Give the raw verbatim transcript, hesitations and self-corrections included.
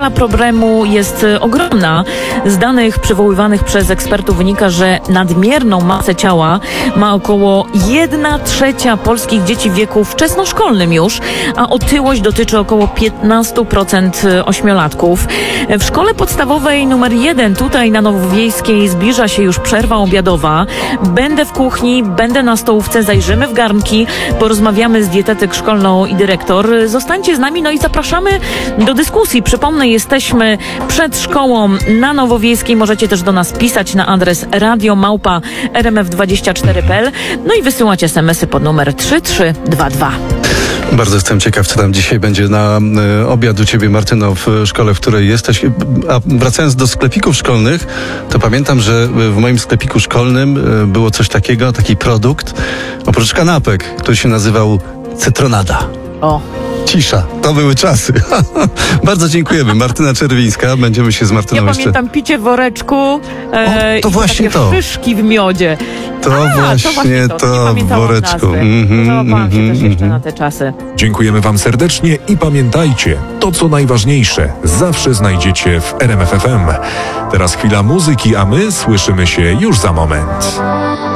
Skala problemu jest ogromna. Z danych przywoływanych przez ekspertów wynika, że nadmierną masę ciała ma około jedna trzecia polskich dzieci w wieku wczesnoszkolnym już, a otyłość dotyczy około piętnaście procent ośmiolatków. W szkole podstawowej numer jeden tutaj na Nowowiejskiej zbliża się już przerwa obiadowa. Będę w kuchni, będę na stołówce, zajrzymy w garnki, porozmawiamy z dietetyk szkolną i dyrektor. Zostańcie z nami, no i zapraszamy do dyskusji. Przypomnę, jesteśmy przed szkołą na Nowowiejskiej. Możecie też do nas pisać na adres radio małpa r m f dwadzieścia cztery kropka p l. No i wysyłać es em esy pod numer trzy trzy dwa dwa. Bardzo jestem ciekaw, co tam dzisiaj będzie na y, obiad u ciebie, Martyno, w szkole, w której jesteś. A wracając do sklepików szkolnych, to pamiętam, że w moim sklepiku szkolnym y, było coś takiego, taki produkt, oprócz kanapek, który się nazywał cytronada. O. Cisza. To były czasy. Bardzo dziękujemy. Martyna Czerwińska. Będziemy się z Martyną Ja jeszcze... pamiętam picie w woreczku. E, o, to i właśnie takie to. szyszki w miodzie. To A, właśnie to, właśnie to. to w woreczku. Mm-hmm, Załapałam się mm-hmm, też jeszcze mm-hmm. na te czasy. Dziękujemy wam serdecznie i pamiętajcie, to co najważniejsze zawsze znajdziecie w R M F F M. Teraz chwila muzyki, a my słyszymy się już za moment.